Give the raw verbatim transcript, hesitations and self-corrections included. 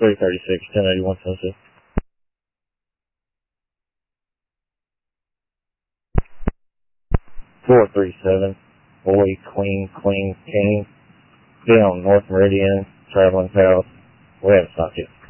three thirty-six, ten eighty-one Tennessee. four three seven, boy, queen, queen, king. Down North Meridian, traveling south. We haven't stopped yet.